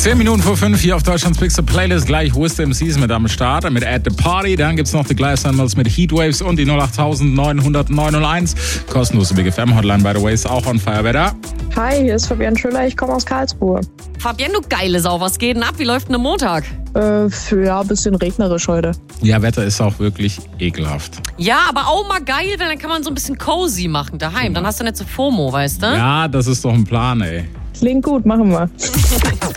10 Minuten vor 5 hier auf Deutschlands Bigste Playlist. Gleich Wisdom MCs mit am Start, mit At The Party. Dann gibt's noch die Glass Animals mit Heatwaves und die 08901. Kostenlose Big FM Hotline, by the way, ist auch on fire. Wer da? Hi, hier ist Fabian Schüller, ich komme aus Karlsruhe. Fabian, du geile Sau, was geht denn ab? Wie läuft denn der Montag? Ein bisschen regnerisch heute. Ja, Wetter ist auch wirklich ekelhaft. Ja, aber auch mal geil, denn dann kann man so ein bisschen cozy machen daheim. Dann hast du nicht so FOMO, weißt du? Ja, das ist doch ein Plan, ey. Klingt gut, machen wir.